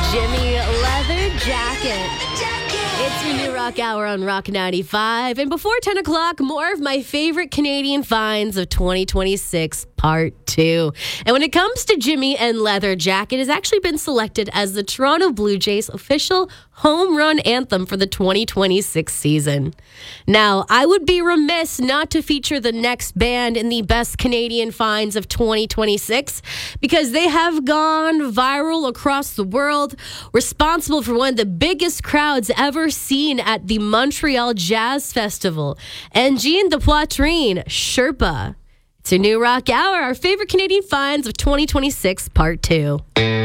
Jimmy Leather Jacket. It's your new rock hour on Rock 95. And before 10 o'clock, more of my favorite Canadian finds of 2026, part 2. And when it comes to Jimmy and Leather Jacket, it has actually been selected as the Toronto Blue Jays official home run anthem for the 2026 season. Now, I would be remiss not to feature the next band in the best Canadian finds of 2026 because they have gone viral across the world, responsible for one of the biggest crowds ever seen at the Montreal Jazz Festival. Engine de Poitrine, Sherpa. It's your new rock hour, our favorite Canadian finds of 2026, part 2.